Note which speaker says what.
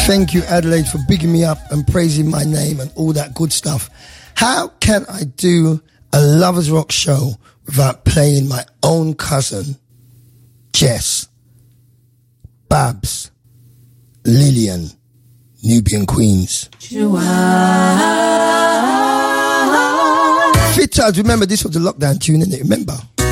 Speaker 1: Thank you, Adelaide, for bigging me up and praising my name and all that good stuff. How can I do a Lovers Rock show without playing my own cousin, Jess, Babs, Lillian, Nubian Queens? Fit Times, remember this was the lockdown tune, innit? Remember?